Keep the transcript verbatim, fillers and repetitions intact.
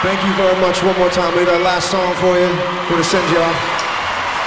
Thank you very much one more time. Leave that last song for you. We're gonna send you off.